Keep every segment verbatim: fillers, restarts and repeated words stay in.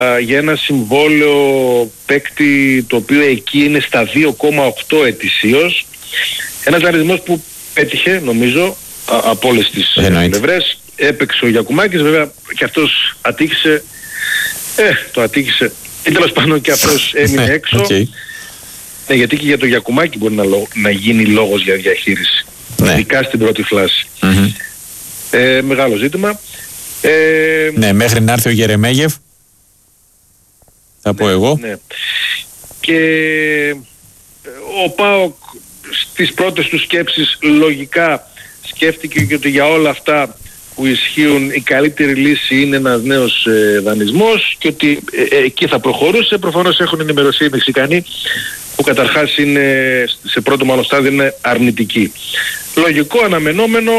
για ένα συμβόλαιο παίκτη το οποίο εκεί είναι στα δύο κόμμα οκτώ ετησίως. Ένας αριθμός που πέτυχε νομίζω από όλες τις πλευρές. Έπαιξε ο Γιακουμάκης, βέβαια και αυτός ατύχησε, ε, το ατύχησε ή τέλος πάντων και αυτός έμεινε έξω. Okay. Ναι, γιατί και για το Γιακουμάκη μπορεί να, να γίνει λόγος για διαχείριση, ναι. Ειδικά στην πρώτη φλάση. Mm-hmm. Ε, μεγάλο ζήτημα. Ε, ναι, μέχρι να έρθει ο Γερεμέγεφ, θα ναι, πω εγώ. Ναι. Και ο ΠΑΟΚ στις πρώτες του σκέψεις λογικά σκέφτηκε και ότι για όλα αυτά που ισχύουν η καλύτερη λύση είναι ένας νέος ε, δανεισμός και ότι ε, ε, εκεί θα προχωρούσε. Προφανώς έχουν ενημερωθεί οι Μεξικανοί που καταρχάς είναι σε πρώτο μάλλον στάδιο είναι αρνητικοί. Λογικό, αναμενόμενο,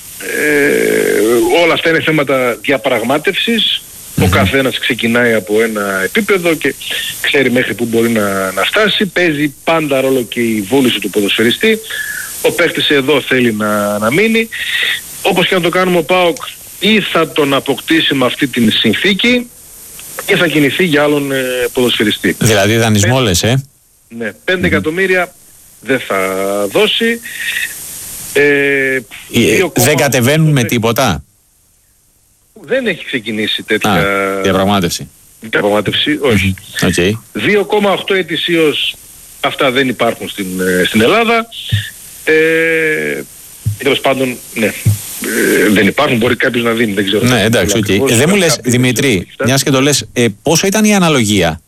ε, όλα αυτά είναι θέματα διαπραγμάτευσης. Mm-hmm. Ο καθένας ξεκινάει από ένα επίπεδο και ξέρει μέχρι που μπορεί να, να φτάσει. Παίζει πάντα ρόλο και η βούληση του ποδοσφαιριστή. Ο παίκτης εδώ θέλει να, να μείνει. Όπως και να το κάνουμε, ο ΠΑΟΚ ή θα τον αποκτήσει με αυτή την συνθήκη ή θα κινηθεί για άλλον ε, ποδοσφαιριστή. Δηλαδή δανεισμό λες, ε? Ναι, πέντε mm-hmm. εκατομμύρια δεν θα δώσει. Ε, δεν κατεβαίνουν με τίποτα. Δεν έχει ξεκινήσει τέτοια Α, διαπραγμάτευση. Διαπραγμάτευση, όχι. Okay. δύο κόμμα οκτώ ετησίως αυτά δεν υπάρχουν στην, στην Ελλάδα. Ε, τέλος πάντων, ναι, ε, δεν υπάρχουν, μπορεί κάποιος να δίνει, δεν ξέρω. Ναι, εντάξει, οκ. Okay. Ε, δεν μου λες, Δημήτρη, μιας και το λες, ε, πόσο ήταν η αναλογία?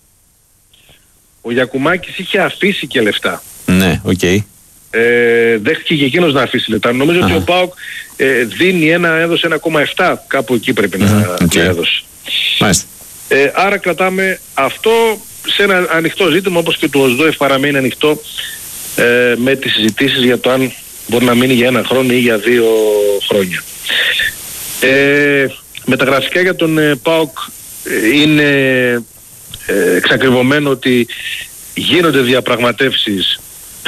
Ο Γιακουμάκης είχε αφήσει και λεφτά. Ναι, οκ. Okay. Ε, δέχτηκε και εκείνος να αφήσει λεφτά. Νομίζω Α. ότι ο ΠΑΟΚ ε, δίνει ένα, έδωσε ένα κόμμα επτά, κάπου εκεί πρέπει να, okay. να έδωσε. Μάλιστα. Ε, άρα κρατάμε αυτό σε ένα ανοιχτό ζήτημα, όπως και το ΟΣΔΟΕΦ παραμένει ανοιχτό ε, με τις συζητήσεις για το αν μπορεί να μείνει για ένα χρόνο ή για δύο χρόνια. Ε, με τα γραφικά για τον ε, ΠΑΟΚ ε, είναι ε, εξακριβωμένο ότι γίνονται διαπραγματεύσεις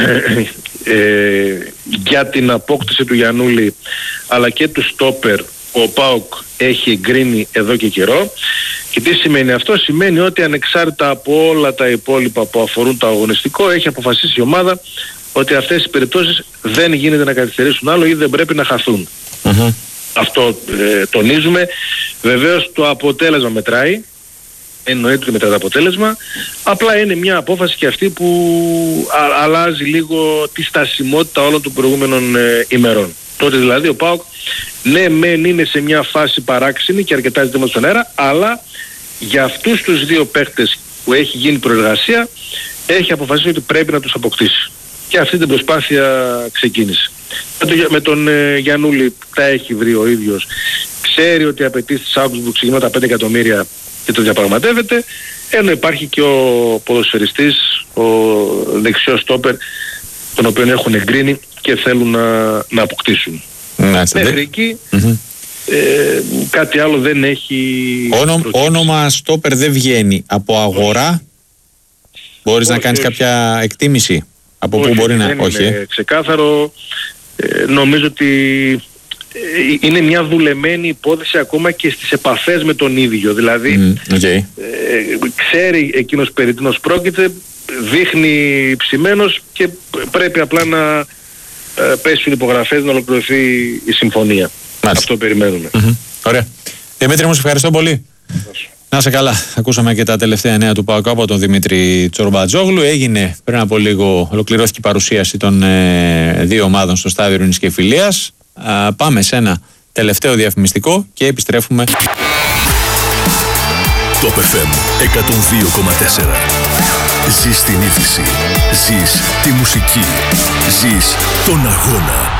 ε, για την απόκτηση του Γιαννούλη αλλά και του στόπερ. Ο ΠΑΟΚ έχει εγκρίνει εδώ και καιρό. Και τι σημαίνει αυτό? Σημαίνει ότι ανεξάρτητα από όλα τα υπόλοιπα που αφορούν το αγωνιστικό, έχει αποφασίσει η ομάδα ότι αυτές οι περιπτώσεις δεν γίνεται να καθυστερήσουν άλλο ή δεν πρέπει να χαθούν. Uh-huh. Αυτό ε, τονίζουμε. Βεβαίως το αποτέλεσμα μετράει. Εννοείται ότι μετράει το αποτέλεσμα. Απλά είναι μια απόφαση και αυτή που α, αλλάζει λίγο τη στασιμότητα όλων των προηγούμενων ε, ημερών. Τότε δηλαδή ο ΠΑΟΚ ναι μεν είναι σε μια φάση παράξενη και αρκετά ζητήματα στον αέρα, αλλά για αυτούς τους δύο παίχτες που έχει γίνει προεργασία έχει αποφασίσει ότι πρέπει να τους αποκτήσει. Και αυτή την προσπάθεια ξεκίνησε. Με τον ε, Γιαννούλη τα έχει βρει ο ίδιος. Ξέρει ότι οι απαιτήσεις της Augsburg ξεκινούν τα πέντε εκατομμύρια και το διαπραγματεύεται. Ενώ υπάρχει και ο ποδοσφαιριστής, ο δεξιός στόπερ, τον οποίο έχουν εγκρίνει και θέλουν να, να αποκτήσουν. Μάλιστα. Μέχρι εκεί mm-hmm. ε, κάτι άλλο δεν έχει... Όνομα, όνομα στόπερ δεν βγαίνει. Από αγορά μπορείς όχι, να κάνεις όχι. κάποια εκτίμηση? Από όχι, πού μπορεί να... Όχι, είναι ξεκάθαρο. Ε, νομίζω ότι ε, είναι μια δουλεμένη υπόθεση ακόμα και στις επαφές με τον ίδιο. Δηλαδή mm, okay. ε, ξέρει εκείνος περί τίνος πρόκειται, δείχνει ψημένος και πρέπει απλά να ε, πέσουν υπογραφές, να ολοκληρωθεί η συμφωνία. Μάλιστα. Αυτό περιμένουμε. Mm-hmm. Ωραία. Δημήτρη μου, σε ευχαριστώ πολύ. Άσου. Να είσαι καλά. Ακούσαμε και τα τελευταία νέα του ΠΑΟΚ από τον Δημήτρη Τσορμπατζόγλου. Έγινε πριν από λίγο, ολοκληρώθηκε η παρουσίαση των ε, δύο ομάδων στο στάδιο Ειρήνης και Φιλίας. Α, πάμε σε ένα τελευταίο διαφημιστικό και επιστρέφουμε. Top εφ εμ εκατόν δύο κόμμα τέσσερα. Ζεις την είδηση. Ζεις τη μουσική. Ζεις τον αγώνα.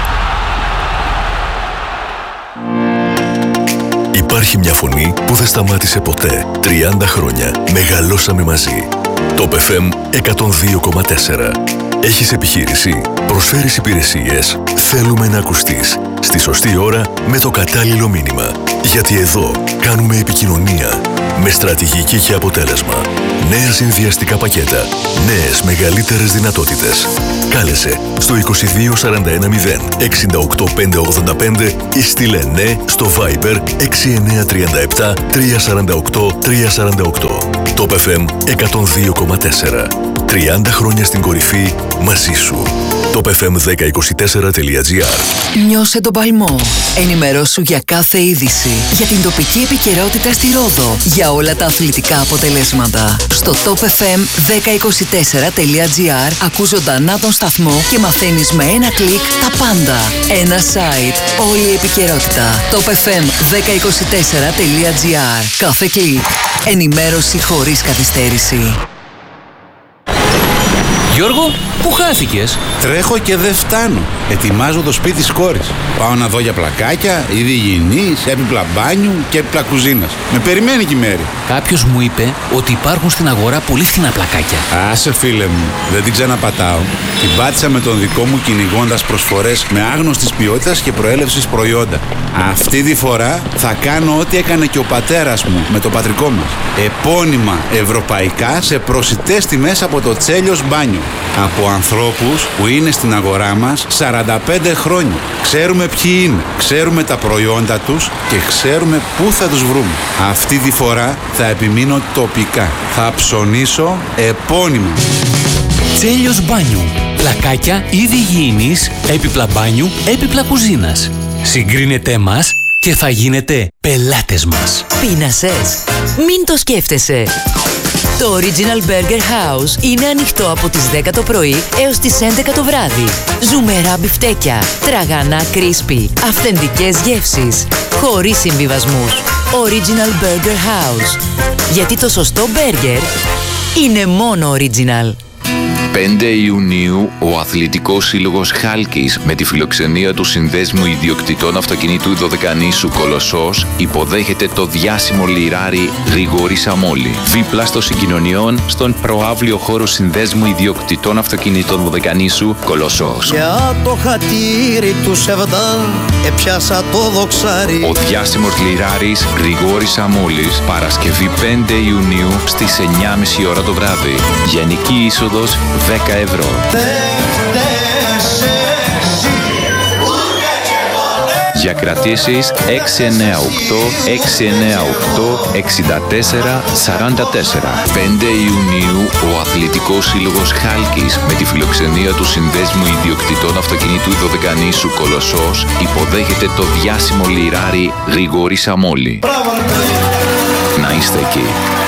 Υπάρχει μια φωνή που δεν σταμάτησε ποτέ. τριάντα χρόνια μεγαλώσαμε μαζί. Top εφ εμ εκατόν δύο κόμμα τέσσερα. Έχεις επιχείρηση, προσφέρεις υπηρεσίες, θέλουμε να ακουστείς. Στη σωστή ώρα με το κατάλληλο μήνυμα. Γιατί εδώ κάνουμε επικοινωνία με στρατηγική και αποτέλεσμα. Νέα συνδυαστικά πακέτα. Νέες μεγαλύτερες δυνατότητες. Κάλεσε στο είκοσι δύο σαράντα ένα μηδέν εξήντα οκτώ πεντακόσια ογδόντα πέντε ή στείλε ναι στο Viber έξι εννιά τρία επτά τρία τέσσερα οκτώ τρία τέσσερα οκτώ. Top εφ εμ εκατόν δύο κόμμα τέσσερα. τριάντα χρόνια στην κορυφή μαζί σου. top εφ εμ δέκα είκοσι τέσσερα τελεία τζι άρ. Νιώσε τον παλμό. Ενημερώσου για κάθε είδηση. Για την τοπική επικαιρότητα στη Ρόδο. Για όλα τα αθλητικά αποτελέσματα. Στο top εφ εμ δέκα είκοσι τέσσερα τελεία τζι άρ ακούς ζωντανά τον σταθμό και μαθαίνεις με ένα κλικ τα πάντα. Ένα site. Όλη η επικαιρότητα. top εφ εμ δέκα είκοσι τέσσερα τελεία τζι άρ. Κάθε κλικ. Ενημέρωση χωρίς καθυστέρηση. Γιώργο, πού χάθηκες? Τρέχω και δεν φτάνω. Ετοιμάζω το σπίτι της κόρης. Πάω να δω για πλακάκια, είδη υγιεινής, έπιπλα μπάνιου και έπιπλα κουζίνας. Με περιμένει και η Μέρη. Κάποιος μου είπε ότι υπάρχουν στην αγορά πολύ φθηνά πλακάκια. Άσε φίλε μου, δεν την ξαναπατάω. Την πάτησα με τον δικό μου κυνηγώντας προσφορές με άγνωστης ποιότητας και προέλευσης προϊόντα. Αυτή τη φορά θα κάνω ό,τι έκανε και ο πατέρας μου με το πατρικό μας. Επώνυμα ευρωπαϊκά σε προσιτές τιμές από το Τσέλιος Μπάνιο. Από ανθρώπους που είναι στην αγορά μας σαράντα πέντε χρόνια. Ξέρουμε ποιοι είναι, ξέρουμε τα προϊόντα τους και ξέρουμε πού θα τους βρούμε. Αυτή τη φορά θα επιμείνω τοπικά. Θα ψωνίσω επώνυμα. Τσέλιος Μπάνιου. Πλακάκια, είδη υγιεινής, έπιπλα μπάνιου, έπιπλα κουζίνας. Συγκρίνετε μας και θα γίνετε πελάτες μας. Πείνασες? Μην το σκέφτεσαι. Το Original Burger House είναι ανοιχτό από τις δέκα το πρωί έως τις έντεκα το βράδυ. Ζουμερά μπιφτέκια, τραγανά crispy, αυθεντικές γεύσεις, χωρίς συμβιβασμούς. Original Burger House. Γιατί το σωστό μπέργκερ είναι μόνο original. πέντε Ιουνίου, ο Αθλητικός Σύλλογος Χάλκης με τη φιλοξενία του Συνδέσμου Ιδιοκτητών Αυτοκινήτου Δωδεκανήσου Κολοσσός υποδέχεται το διάσημο λιράρι Γρηγόρη Σαμόλη. Δίπλα στο συγκοινωνιών στον προαύλιο χώρο Συνδέσμου Ιδιοκτητών Αυτοκινήτων Δωδεκανήσου Κολοσσός. Για το χατήρι του Σεβδά έπιασα το δοξάρι. Ο διάσημος λιράρης Γρηγόρη Σαμόλης, Παρασκευή πέντε Ιουνίου στις εννιά και μισή ώρα το βράδυ. Γενική είσοδος δέκα ευρώ. Για κρατήσεις έξι εννιά οκτώ έξι εννιά οκτώ εξήντα τέσσερα σαράντα τέσσερα. πέντε Ιουνίου, ο Αθλητικός Σύλλογος Χάλκης με τη φιλοξενία του Συνδέσμου Ιδιοκτητών Αυτοκινήτου Δωδεκανήσου Κολοσσός υποδέχεται το διάσημο λιράρι Γρηγόρη Σαμόλη. Να είστε εκεί.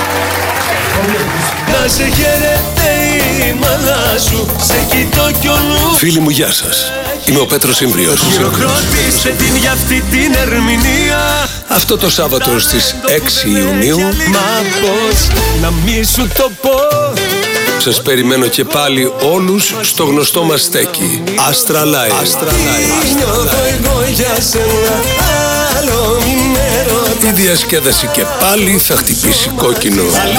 Να σε χαίρεται η μάνα σου, σε κοιτώ κι ολού. Φίλοι μου, γεια σας. Είμαι ο Πέτρος Ιμβριος. Χειροκρότησε την για αυτή την ερμηνεία. Αυτό το Σάββατο στις έξι Ιουνίου. Μα πώς να μη σου το πω. Σας περιμένω και πάλι όλους στο γνωστό μας στέκι. Astra Live. Astra Live. Νιώθω εγώ για σένα, άλλο μην ερωτάς. Η διασκέδαση και πάλι θα χτυπήσει κόκκινο.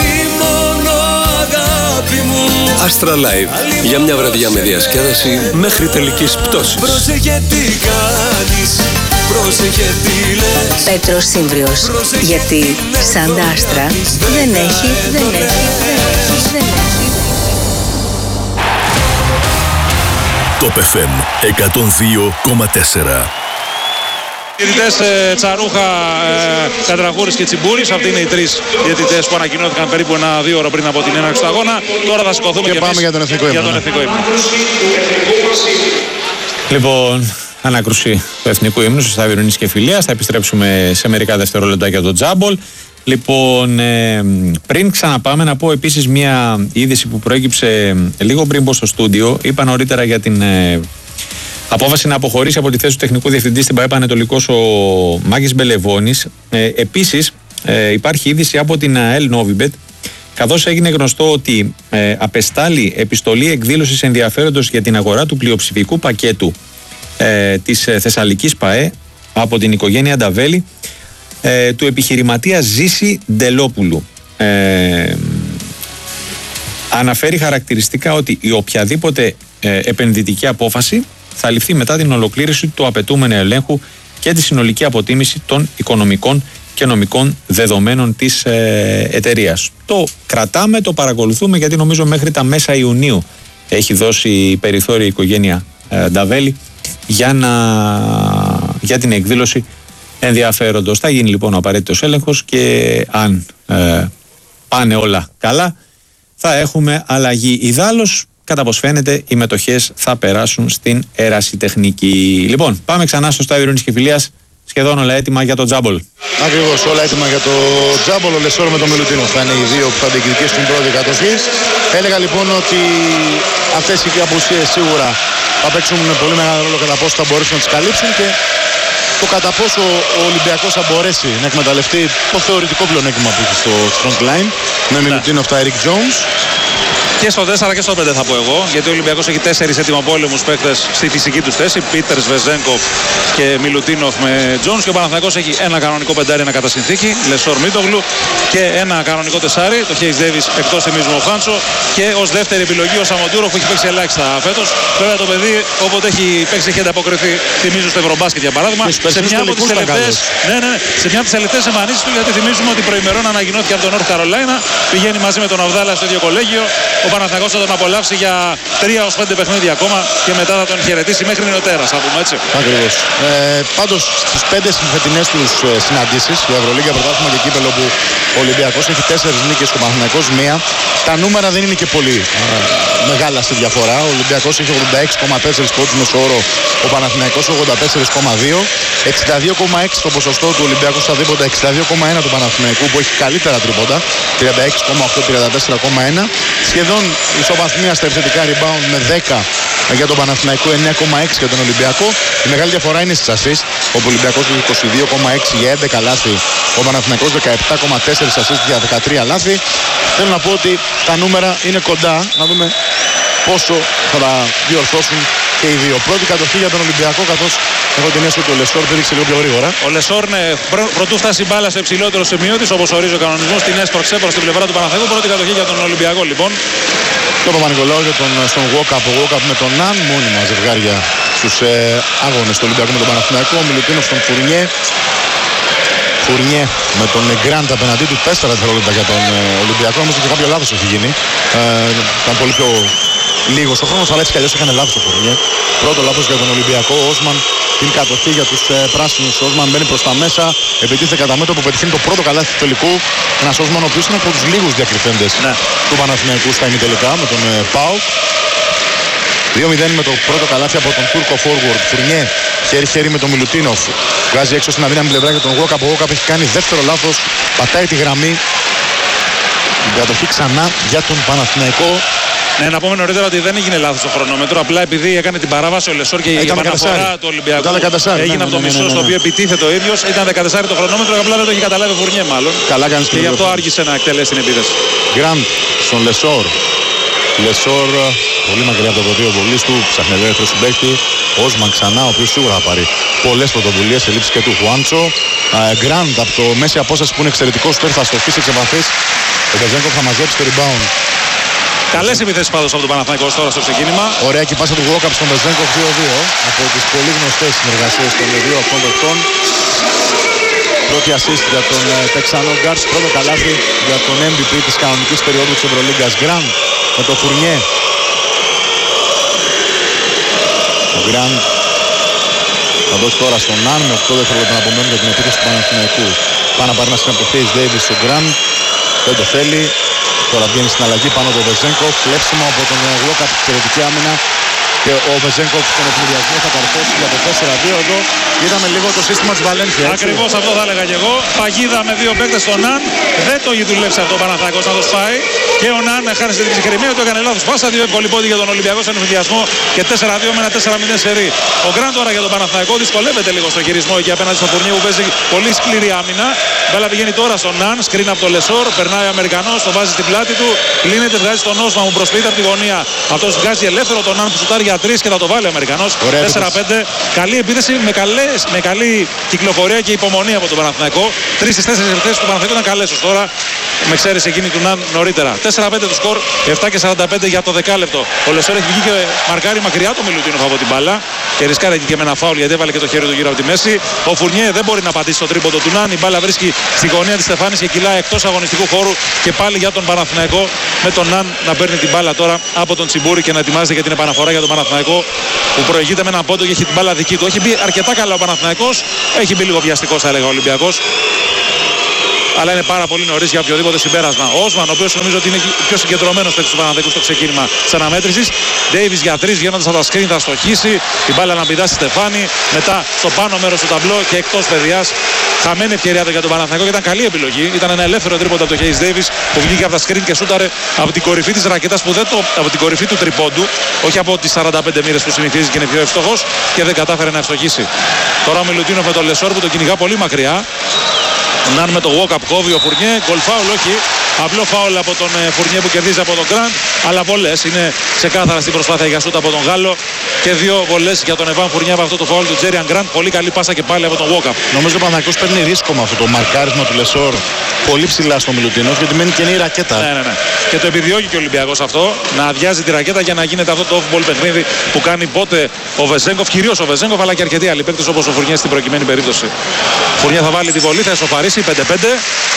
Astra Live. Για μια βραδιά με διασκέδαση μέχρι τελικής πτώσης. Πρόσεχε τι κάνεις, πρόσεχε τι λες. Πέτρος Σύμβριος. Γιατί σαν τα άστρα δεν έχει, δεν έχει, δεν έχει, δεν έχει. Top εφ εμ εκατόν δύο κόμμα τέσσερα. Διαιτητές ε, Τσαρούχα, ε, Κατραχούρης και Τσιμπούρης. Αυτοί είναι οι τρεις διαιτητές που ανακοινώθηκαν περίπου ένα δύο ώρα πριν από την έναρξη του αγώνα. Τώρα θα σηκωθούμε και, και πάμε για τον εθνικό ύμνο. Λοιπόν, ανάκρουση του εθνικού ύμνου στο Στάδιο Ειρήνης και Φιλίας. Θα επιστρέψουμε σε μερικά δευτερόλεπτα για τον τζάμπολ. Λοιπόν, ε, πριν ξαναπάμε να πω επίσης μια είδηση που προέκυψε λίγο πριν πω στο στούντιο. Είπα νωρίτερα για την ε, απόφαση να αποχωρήσει από τη θέση του τεχνικού διευθυντή στην ΠΑΕ Πανετολικός ο Μάκης Μπελεβώνης. Ε, επίσης ε, υπάρχει είδηση από την ΑΕΛ Novibet, καθώς έγινε γνωστό ότι ε, απεστάλλει επιστολή εκδήλωσης ενδιαφέροντος για την αγορά του πλειοψηφικού πακέτου ε, της ε, Θεσσαλικής ΠΑΕ από την οικογένεια Νταβέλη, ε, του επιχειρηματία Ζήση Ντελόπουλου. Ε, αναφέρει χαρακτηριστικά ότι η οποιαδήποτε ε, επενδυτική απόφαση θα ληφθεί μετά την ολοκλήρωση του απαιτούμενου ελέγχου και τη συνολική αποτίμηση των οικονομικών και νομικών δεδομένων της ε, εταιρείας. Το κρατάμε, το παρακολουθούμε, γιατί νομίζω μέχρι τα μέσα Ιουνίου έχει δώσει περιθώριο η οικογένεια ε, Νταβέλη για, να, για την εκδήλωση ενδιαφέροντος. Θα γίνει λοιπόν ο απαραίτητος έλεγχος και αν ε, πάνε όλα καλά θα έχουμε αλλαγή. Ιδάλλως, κατά πως φαίνεται, οι μετοχές θα περάσουν στην ερασιτεχνική. Λοιπόν, πάμε ξανά στο στάδιο ειρήνης και φιλίας. Σχεδόν όλα έτοιμα για το τζάμπολ. Ακριβώς, όλα έτοιμα για το τζάμπολ. Ο Λεσόρ με τον Μιλουτίνοφ θα είναι οι δύο που θα διεκδικήσουν την πρώτη κατοχή. Έλεγα λοιπόν ότι αυτές οι απουσίες σίγουρα θα παίξουν πολύ μεγάλο ρόλο κατά πόσο θα μπορέσουν να τις καλύψουν και το κατά πόσο ο Ολυμπιακός θα μπορέσει να εκμεταλλευτεί το θεωρητικό πλεονέκτημα που έχει στο front line με Μιλουτίνοφ, τα Eric Jones. Και στο τέσσερα και στο πέντε θα πω εγώ, γιατί ο Ολυμπιακός έχει τέσσερις έτοιμοπόλεμους παίκτες στη φυσική τους θέση. Πίτερς, Βεζένκοφ και Μιλουτίνοφ με Τζόνς. Και ο Παναθηναϊκός έχει ένα κανονικό πεντάρι, ένα κατά συνθήκη, Λεσόρ Μίτογλου, και ένα κανονικό τεσάρι, το Χέις Ντέιβις, εκτός θυμίζουμε ο Χάντσο, και ως δεύτερη επιλογή ο Σαμοντούροφ που έχει παίξει ελάχιστα φέτος. Βέβαια το παιδί, όποτε έχει παίξει, έχει ανταποκριθεί, θυμίζω στο Ευρωμπάσκετ για παράδειγμα, σε μια από τις τελευταίες, ναι, ναι, σε μια από τις τελευταίες εμφανίσεις του, γιατί θυμίζουμε ότι προημερών ανακοινώθηκε από τον North Carolina, πηγαίνει μαζί με τον Αβδάλα στο ίδιο κολέγιο. Ο Παναθηναϊκός θα τον απολαύσει για τρία έως πέντε παιχνίδια ακόμα και μετά θα τον χαιρετήσει μέχρι νεοτέρας, θα πούμε έτσι. Ακριβώς. Ε, πάντως στις πέντε φετινές τους ε, συναντήσεις για Ευρωλίγκα, πρωτάθλημα και κύπελλο, που ο Ολυμπιακός έχει τέσσερις νίκες και ο Παναθηναϊκός μία, τα νούμερα δεν είναι και πολύ ε, μεγάλα στη διαφορά. Ο Ολυμπιακός έχει ογδόντα έξι κόμμα τέσσερα πόντους μέσο όρο, ο Παναθηναϊκός ογδόντα τέσσερα κόμμα δύο, εξήντα δύο κόμμα έξι το ποσοστό του Ολυμπιακού στα δίποτα, εξήντα δύο κόμμα ένα του Παναθηναϊκού που έχει καλύτερα τρίποτα, τριάντα έξι κόμμα οκτώ τριάντα τέσσερα κόμμα ένα. Σχεδόν ισοβαθμία στα επιθετικά rebound με δέκα για τον Παναθηναϊκό, εννέα κόμμα έξι για τον Ολυμπιακό. Η μεγάλη διαφορά είναι στις assist, όπου ο Ολυμπιακός έχει είκοσι δύο κόμμα έξι για έντεκα λάθη, ο Παναθηναϊκός δεκαεπτά κόμμα τέσσερα assist για δεκατρία λάθη. Θέλω να πω ότι τα νούμερα είναι κοντά, να δούμε πόσο θα τα διορθώσουν και οι δύο. Πρώτη κατοχή για τον Ολυμπιακό, καθώς έχω την αίσθηση ότι ο Λεσόρ πήδηξε λίγο πιο γρήγορα. Ο Λεσόρ, ναι, πρωτού φτάσει η μπάλα στο υψηλότερο σημείο της, όπως ορίζει ο κανονισμός, την έσπρωξε προς την πλευρά του Παναθηναϊκού. Πρώτη κατοχή για τον Ολυμπιακό, λοιπόν. Και ο Παπα-Νικολάου για τον, στον Walkup, ο Walkup με τον Ναν, μόνιμα ζευγάρια στους ε, αγώνες του Ολυμπιακού με τον Παναθηναϊκό. Ο Μιλουτίνοφ στον Φουρνιέ. Φουρνιέ με τον Γκραντ απέναντί του, τέσσερα δευτερόλεπτα για τον ε, Ολυμπιακό. Όμως και κάποιο λάθος έχει γίνει. Ε, ήταν πολύ πιο λίγος ο χρόνος, αλλά έτσι κι αλλιώς έκανε λάθος ο Φουρνιέ. Πρώτο λάθος για τον Ολυμπιακό. Ο Όσμαν την κατοχή για τους ε, πράσινους. Ο Όσμαν μπαίνει προς τα μέσα, επιτίθεται κατά μέτωπο, πετυχαίνει το πρώτο καλάθι του τελικού. Ένας Όσμαν ο οποίος είναι από τους λίγους διακριθέντες ναι. του Παναθηναϊκού στα ημιτελικά με τον ε, Πάου. δύο μηδέν με το πρώτο καλάθι από τον Τούρκο forward. Φουρνιέ χέρι-χέρι με τον Μιλουτίνοφ. Βγάζει έξω στην αδύναμη πλευρά για τον Walkup. Ο Walkup έχει κάνει δεύτερο λάθος. Πατάει τη γραμμή. Την κατοχή ξανά για τον Παναθηναϊκό. Ναι, να πούμε νωρίτερα ότι δεν έγινε λάθος το χρονόμετρο. Απλά επειδή έκανε την παράβαση ο Λεσόρ και η επαναφορά του Ολυμπιακού έγινε από το μισό στο οποίο επιτίθεται ο ίδιος. Ήταν δεκατέσσερα το χρονόμετρο, απλά δεν το έχει καταλάβει ο Φουρνιέ μάλλον. Καλά κάνεις και γι' αυτό άργησε να εκτελέσει την επίθεση. Γκραντ στον Λεσόρ. Λεσόρ πολύ μακριά από το πρωτείο βολής του, ψάχνει ελεύθερο συμπαίχτη. Όσμαν ξανά, ο οποίος σίγουρα θα πάρει πολλές πρωτοβουλίες σε λήψη και του Χουάντσο. Γκραντ από το μέση απόσταση που είναι εξαιρετικός, τώρα θα στοχίσει εξ επαφής. Ο Βεζένκοφ θα μαζέψει το rebound. Καλές επιθέσεις πάντως από τον Παναθηναϊκό τώρα στο ξεκίνημα. Ωραία και πάσα του Walkup στον Βεζένκοφ, δύο δύο από τις πολύ γνωστές συνεργασίες των δύο αυτών παιχτών. Πρώτη assist για τον Τεξάνο Γκάρτς, πρώτο καλάθι για τον εμ βι πι της κανονικής περίοδου της Ευρωλίγκας. Γκραντ με το Φουρνιέ. Ο Γκραντ θα δώσει τώρα στον Ναν με οκτώ δευτερόλεπτα να απομένουν για την επίθεση του Παναθηναϊκού. Πάει να πάρει ένα από το Χέις Ντέιβις ο Γκραντ, δεν το θέλει. Τώρα βγαίνει στην αλλαγή πάνω από τον Βεζένκοφ. Κλέψιμο από τον Walkup, εξαιρετική άμυνα. Και ο Βεζένκοφ στον επιλογισμό θα καρφώσει για το τέσσερα δύο εδώ. Είδαμε λίγο το σύστημα της Βαλένθια. Ακριβώς αυτό θα έλεγα και εγώ. Παγίδα με δύο παίκτες στον Ναν. Δεν το έχει δουλέψει αυτό ο Παναθηναϊκός να το σπάει. Και ο Ναν χάρη στην ψυχραιμία του έκανε λάθος πάσα. Δύο εύκολοι πόντοι για τον Ολυμπιακό στον ενθουσιασμό και τέσσερα δύο με ένα τέσσερα μηδέν σερί. Ο Γκραντ τώρα για τον Παναθηναϊκό δυσκολεύεται λίγο στο χειρισμό εκεί απέναντι στον Φουρνιέ που παίζει πολύ σκληρή άμυνα. Μπάλα πηγαίνει τώρα στον Ναν. Σκριν από το Λεσόρ. Περνάει ο Αμερικανός, το βάζει στην πλάτη του. Κλείνεται, βγάζει τον Όσμαν που προσποιείται από τη γωνία. Αυτό βγάζει ελεύθερο τον Ναν που σουτάρει για τρεις και θα το βάλει ο Αμερικανός. τέσσερα πέντε. Καλή επίθεση με, καλές, με καλή κυκλοφορία και υπομονή από τον Παναθηναϊκό. Τρεις στις τέσσερις επιθέσεις του Παναθηναϊκού ήταν καλές ως τώρα. Με εξαίρεση εκείνη του Ναν νωρίτερα. τέσσερα πέντε το σκορ, επτά και σαράντα πέντε για το δεκάλεπτο. Ο Λεσόρ έχει βγει και μαρκάρει μακριά το Μιλουτίνοφ από την μπάλα και ρισκάρει εκεί και με ένα φάουλ γιατί έβαλε και το χέρι του γύρω από τη μέση. Ο Φουρνιέ δεν μπορεί να πατήσει το τρίποντο του Ναν. Η μπάλα βρίσκει στη γωνία της Στεφάνης και κυλάει εκτός αγωνιστικού χώρου και πάλι για τον Παναθηναϊκό με τον Ναν να παίρνει την μπάλα τώρα από τον Τσιμπούρη και να ετοιμάζεται για την επαναφορά για τον Παναθηναϊκό που προηγείται με έναν πόντο και έχει την μπάλα δική του. Έχει μπει αρκετά καλά ο Παναθηναϊκός, έχει μπει λίγο βιαστικός θα έλεγα ο Ολυμπιακός. Αλλά είναι πάρα πολύ νωρίς για οποιοδήποτε συμπέρασμα. Ο Όσμαν, ο οποίος νομίζω ότι είναι πιο συγκεντρωμένος παίκτης του Παναθηναϊκού στο ξεκίνημα της αναμέτρησης. Ντέιβις για τρεις, βγαίνοντας από τα σκριν θα στοχίσει. Την μπάλα να πηδά στη Στεφάνη. Μετά στο πάνω μέρος του ταμπλό και εκτός παιδιάς. Χαμένη ευκαιρία για τον Παναθηναϊκό και ήταν καλή επιλογή. Ήταν ένα ελεύθερο τρίποντο από τον Χέις Ντέιβις που βγήκε από τα σκριν και σούταρε από την κορυφή της ρακέτας που δεν το, από την κορυφή του τριπόντου. Όχι από τις σαράντα πέντε μοίρες που συνηθίζει και είναι πιο εύστοχος και δεν κατάφερε να ευστοχίσει. Τώρα ο Μιλουτίνοφ με τον Λεσόρ που τον κυνηγά πολύ μακριά. Ναν με το walk-up κόβει ο Φουρνιέ, γκολ φάουλ όχι, απλό φάουλ από τον Φουρνιέ που κερδίζει από τον Γκραντ, αλλά βολές, είναι ξεκάθαρα στην προσπάθεια για σούτ από τον Γάλλο και δύο βολές για τον Εβάν Φουρνιέ από αυτό το φάουλ του Τζέριαν Γκραντ, πολύ καλή πάσα και πάλι από τον walk-up. Νομίζω ο Παναθηναϊκός παίρνει ρίσκο με αυτό το μαρκάρισμα του Λεσόρ πολύ ψηλά στο Μιλουτίνοφ γιατί μένει καινή ρακέτα. Ναι, ναι, ναι. Και το επιδιώκει και ο Ολυμπιακός αυτό, να αδειάζει τη ρακέτα για να γίνεται αυτό το off-ball παιχνίδι που κάνει πότε ο Βεζέγκοφ, κυρίως ο Βεζέγκοφ αλλά και αρκετοί άλλοι παίκτες όπως ο Φουρνιέ στην προκειμένη περίπτωση. Φουρνιέ θα βάλει τη βολή, θα εσωφαρίσει πέντε πέντε.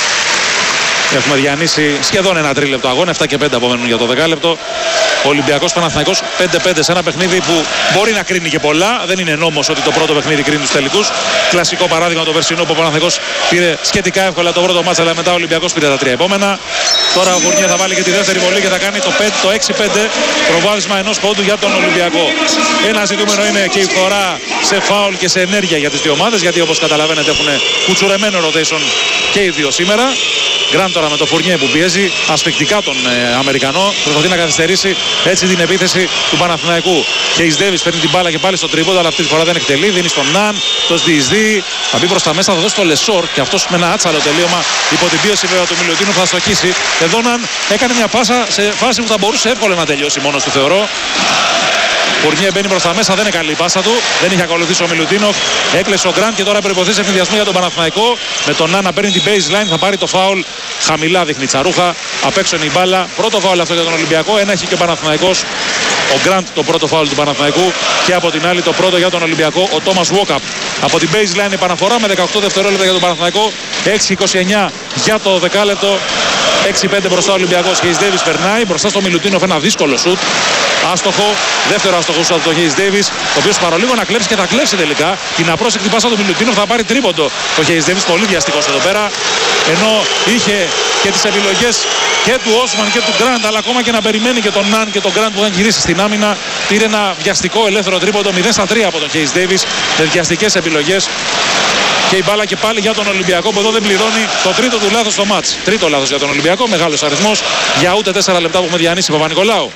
Έχουμε διανύσει σχεδόν ένα τρίλεπτο αγώνα, επτά και πέντε απομένουν για το δεκάλεπτο. Ο Ολυμπιακός Παναθηναϊκός πέντε πέντε σε ένα παιχνίδι που μπορεί να κρίνει και πολλά. Δεν είναι νόμος ότι το πρώτο παιχνίδι κρίνει τους τελικούς. Κλασικό παράδειγμα το περσινό που ο Παναθηναϊκός πήρε σχετικά εύκολα το πρώτο μάτσα, αλλά μετά ο Ολυμπιακός πήρε τα τρία επόμενα. Τώρα ο Φουρνιέ θα βάλει και τη δεύτερη βολή και θα κάνει το, πέντε, το έξι πέντε προβάδισμα ενός πόντου για τον Ολυμπιακό. Ένα ζητούμενο είναι και η φθορά σε φάουλ και σε ενέργεια για τις δύο ομάδες, γιατί όπως καταλαβαίνετε έχουν κουτσουρεμένο rotation και οι δύο σήμερα. Γκραντ τώρα με το Φουρνιέ που πιέζει ασφικτικά τον ε, Αμερικανό. Προσπαθεί να καθυστερήσει έτσι την επίθεση του Παναθηναϊκού. Και η Ντέβις παίρνει την μπάλα και πάλι στο τρίποντο, αλλά αυτή τη φορά δεν εκτελεί. Δίνει στον Ναν, το διεισδύει. Θα μπει προς τα μέσα, θα δώσει στο Λεσόρ και αυτός με ένα άτσαλο τελείωμα υπό την πίεση βέβαια του Μιλουτίνου θα στοχίσει. Εδώ Ναν έκανε μια πάσα σε φάση που θα μπορούσε εύκολα να τελειώσει μόνος του θεωρώ. Φουρνιέ μπαίνει προς τα μέσα, δεν είναι καλή η πάσα του. Δεν είχε ακολουθήσει ο Μιλουτίνοφ. Έκλεσε ο Γκραντ και τώρα προϋποθέσει ευνηδιασμού για τον Παναθηναϊκό. Με τον Ναν να παίρνει την baseline, θα πάρει το φάουλ. Χαμηλά δείχνει τσαρούχα. Απ' έξω είναι η μπάλα. Πρώτο φάουλ αυτό για τον Ολυμπιακό. Ένα έχει και ο Παναθηναϊκός. Ο Γκραντ το πρώτο φάουλ του Παναθηναϊκού. Και από την άλλη το πρώτο για τον Ολυμπιακό. Ο Τόμας Walkup. Από την baseline η παναφορά με δεκαοκτώ δευτερόλεπτα για τον Παναθηναϊκό. έξι είκοσι εννιά για το δεκάλεπτο. έξι πέντε μπροστά ο Ολυμπιακός. Χέις Ντέιβις περνάει μπροστά στο Μιλουτίνοφ. Ένα δύσκολο σουτ. Άστοχο. Δεύτερο άστοχο σουτ από τον Χέις Ντέιβις. Ο οποίος παρολίγο να κλέψει και θα κλέψει τελικά. Την απρόσεκτη πάσα του Μιλουτίνοφ θα πάρει τρίποντο. Ο Χέις Ντέιβις πολύ βιαστικός εδώ πέρα. Ενώ είχε και τις επιλογές και του Όσμαν και του Γκραντ, αλλά ακόμα και να περιμένει και τον Ναν και τον Γκραντ που είχαν γυρίσει στην άμυνα. Πήρε ένα βιαστικό ελεύθερο τρίποντο μηδέν στα τρία από τον Χέις Ντέιβις με βιαστικές επιλογές. Και η μπάλα και πάλι για τον Ολυμπιακό που εδώ δεν πληρώνει το τρίτο του λάθος στο μάτς. Τρίτο λάθος για τον Ολυμπιακό, μεγάλος αριθμός για ούτε τέσσερα λεπτά που έχουμε διανύσει Παπα-Νικολάου.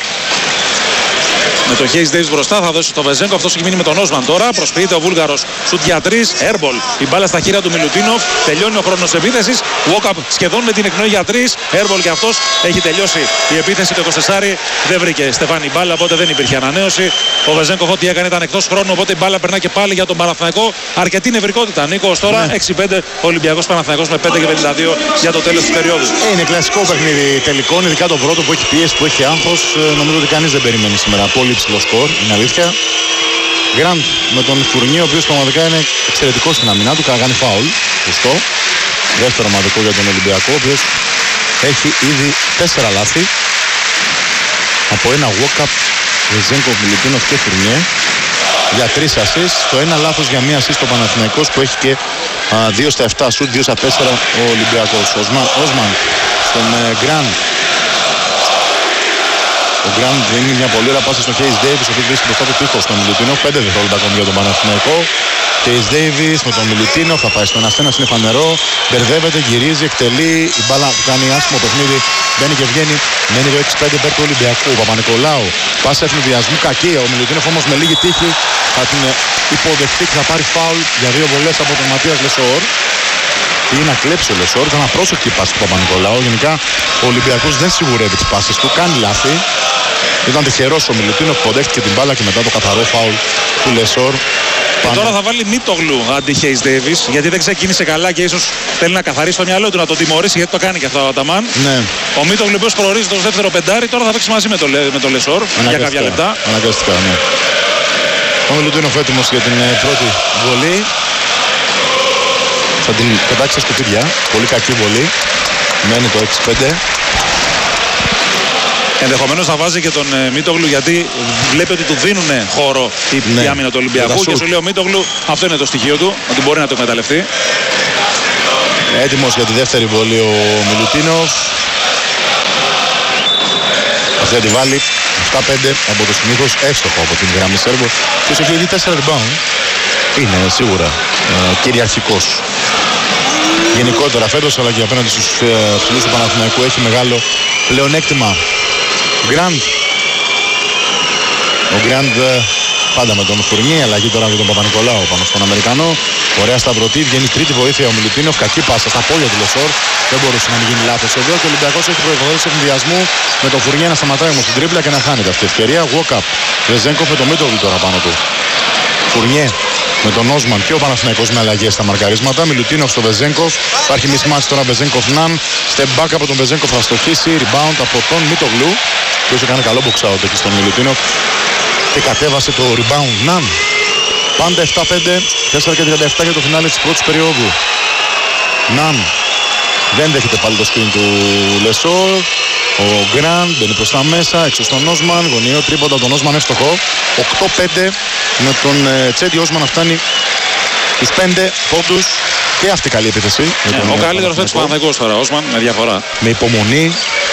Με τον Χέις Ντέιβις μπροστά θα δώσει στο Βεζέγκο. Αυτός έχει μείνει με τον Όσμαν τώρα. Προσποιείται ο Βούλγαρος σουτ για τρεις. Airball. Η μπάλα στα χέρια του Μιλουτίνοφ. Τελειώνει ο χρόνος επίθεσης. Walkup σχεδόν με την εκπνοή για τρεις. Airball και αυτός έχει τελειώσει η επίθεση. Το είκοσι δεν βρήκε Στεφάνη μπάλα, οπότε δεν υπήρχε ανανέωση. Ο Βεζέγκοφ ό,τι έκανε ήταν εκτός χρόνου, οπότε η μπάλα περνά και πάλι για τον Παναθηναϊκό. Αρκετή νευρικότητα. Νίκο τώρα ναι. έξι πέντε Ολυμπιακός Παναθηναϊκός με πέντε και πενήντα δύο για το τέλος της περίοδου. Ε, είναι κλασικό παιχνίδι τελικών, ειδικά το πρώτο που έχει πίεση, που έχει άγχος. Νομίζω ότι κανείς δεν περιμένει σήμερα πολύ ψηλό σκορ, είναι αλήθεια. Γκραντ με τον Φουρνιέ, ο οποίος πραγματικά είναι εξαιρετικός στην αμυνά του, κάνει φάουλ. Σωστό. Δεύτερο ομαδικό για τον Ολυμπιακό, ο οποίος έχει ήδη τέσσερα λάθη. Από ένα walk-up, Βεζέγκοφ, Μιλουτίνοφ και Φουρνιέ. Για τρεις ασίστ, το ένα λάθος για μία ασίστ ο Παναθηναϊκός που έχει και α, δύο στα επτά σουτ, δύο στα τέσσερα ο Ολυμπιακός. Ο Όσμαν στον Γκραντ. Ο Γκραντ δίνει μια πολύ ωραία πάσα στον Χέις Ντέιβις, ο οποίος βρίσκει μπροστά του τείχος στον Μιλουτίνοφ. πέντε δευτερόλεπτα ακόμη για τον Παναθηναϊκό. Χέις Ντέιβις με τον Μιλουτίνοφ θα πάει στον ένα είναι φανερό. Μπερδεύεται, γυρίζει, εκτελεί. Η μπάλα που κάνει άσχημο παιχνίδι μπαίνει και βγαίνει. Μένει το έξι πέντε υπέρ του Ολυμπιακού. Παπα-Νικολάου. Πάσα ευνηδιασμού κακή. Ο Μιλουτίνοφ όμως με λίγη τύχη θα την υποδεχτεί και θα πάρει φάουλ για δύο βολές από τον Ματίας Λεσόρ. Ή να κλέψει ο Λεσόρ, ήταν απρόσεκτη η πάση του Παπα-Νικολάου. Γενικά ο Ολυμπιακός δεν σιγουρεύει τις πάσες του, κάνει λάθη. Ήταν τυχερός ο Μιλουτίνοφ που ποντέχτηκε την μπάλα και μετά το καθαρό φάουλ του Λεσόρ Και τώρα θα βάλει Μίτογλου αντί Χέις Ντέιβις, γιατί δεν ξεκίνησε καλά και ίσως θέλει να καθαρίσει το μυαλό του, να τον τιμωρήσει, γιατί το κάνει και αυτό ο Αταμάν. Ναι. Ο Μίτογλου, ο οποίος προορίζεται ως δεύτερο πεντάρι, τώρα θα παίξει μαζί με το, με το Λεσόρ για κάποια λεπτά. Αναγκαστικά, ναι. Ο Μιλουτίνοφ έτοιμος για την πρώτη βολή. Θα την πετάξει στα σκουπίδια. Πολύ κακή βολή. Μένει το έξι πέντε. Ενδεχομένως θα βάζει και τον ε, Μίτογλου, γιατί βλέπει ότι του δίνουν χώρο η, ναι. η άμυνα του Ολυμπιακού και σου λέει ο Μίτογλου, αυτό είναι το στοιχείο του, ότι μπορεί να το εκμεταλλευτεί. Έτοιμος για τη δεύτερη βολή ο Μιλουτίνοφ. Αυτή θα τη βάλει επτά πέντε από το συνήθως εύστοχο από την γραμμή Σέρβο. Και όσο έχει δει τέσσερα rebound. Είναι σίγουρα ε, κυριαρχικός. Γενικότερα φέτος, αλλά και απέναντι στους ε, ψηλούς του Παναθηναϊκού έχει μεγάλο πλεονέκτημα. Γκραντ. Ο Γκραντ ε, πάντα με τον Φουρνί, αλλαγή τώρα με τον Παπα-Νικολάου πάνω στον Αμερικανό. Ωραία σταυρωτή, βγαίνει τρίτη βοήθεια ο Μιλουτίνοφ. Κακή πάσα στα πόδια του Λεσόρ. Δεν μπορούσε να μην γίνει λάθος εδώ. Και ο Ολυμπιακός έχει προϋποθέσει εκβιασμού με τον Φουρνί να σταματάει όμως την τρίπλα και να χάνεται αυτή η ευκαιρία. Walk-up. Βεζένκοφ με τον Μίτογλου τώρα πάνω του. Φουρνιέ με τον Όσμαν και ο Παναθηναϊκός με αλλαγές στα μαρκαρίσματα. Μιλουτίνοφ στο Βεζένκοφ. Υπάρχει μισμάτς τώρα Βεζένκοφ Ναν. Step back από τον Βεζένκοφ θα στοχίσει. Rebound από τον Μίτογλου. Και όσο έκανε καλό box out εκεί στον Μιλουτίνοφ. Και κατέβασε το rebound Ναν. Πάντα επτά πέντε. τέσσερα και τριάντα επτά για το φινάλε της πρώτης περίοδου. Ναν. Δεν δέχεται πάλι το screen του Λεσόρ. Ο Γκραντ μπαίνει προς τα μέσα, έξω στον Όσμαν, γωνιαίο τρίποντα από τον Όσμαν εύστοχο. οκτώ πέντε με τον ε, Τσέντι Όσμαν να φτάνει τους πέντε πόντους και αυτή καλή επίθεση. Ναι, τον, ο καλύτερος παίκτης Παναθηναϊκός τώρα, Όσμαν, με διαφορά. Με υπομονή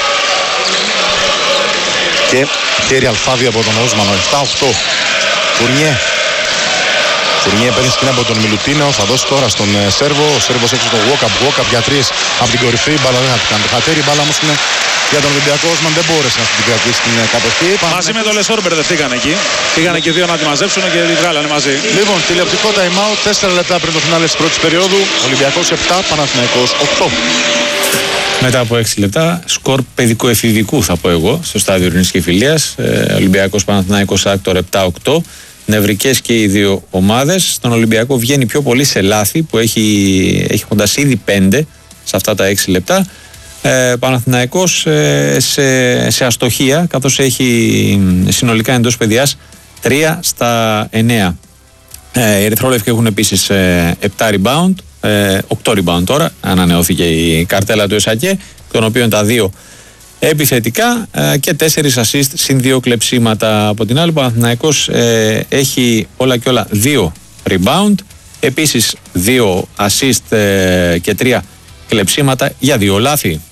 και χέρι αλφάδι από τον Όσμαν, επτά οκτώ. Φουρνιέ. Φουρνιέ παίρνει σκηνή από τον Μιλουτίνο, θα δώσει τώρα στον ε, Σέρβο. Ο Σέρβος έξω στο walk-up, walk-up για τρεις από την κορυφή. Μπάλα δεν θα την κάνει το χατέρι, μπάλα όμως είναι για τον Ολυμπιακό. Όσμαν δεν μπόρεσε να την κρατήσει στην κατοχή. Μαζί με τον Λεσόρ μπερδευτήκαν εκεί. Πήγανε και δύο να τη μαζέψουν και τη βγάλανε μαζί. Λοιπόν, τηλεοπτικό time out, τέσσερα λεπτά πριν το φινάλε της πρώτης περίοδου. Ολυμπιακός επτά, Παναθηναϊκός οκτώ. Μετά από έξι λεπτά, σκορ παιδικοεφηβικού θα πω εγώ, στο στάδιο Ειρηνής και Φιλίας. Ε, Ολυμπιακός Παναθηναϊκός Άκτορ επτά οκτώ. Νευρικές και οι δύο ομάδες. Στον Ολυμπιακό βγαίνει πιο πολύ σε λάθη που έχει, έχοντας ήδη πέντε σε αυτά τα έξι λεπτά. Ε, Παναθηναϊκός ε, σε, σε αστοχία, καθώς έχει συνολικά εντός παιδιάς τρία στα εννέα. Ε, οι Ερυθρόλευκοι έχουν επίσης ε, επτά rebound, ε, οκτώ rebound τώρα, ανανεώθηκε η καρτέλα του ΕΣΑΚΕ, των οποίων τα δύο επιθετικά ε, και τέσσερις assist συν δύο κλεψίματα. Από την άλλη, ο Παναθηναϊκός ε, έχει όλα και όλα δύο rebound, επίσης δύο assist ε, και τρία κλεψίματα για δύο λάθη.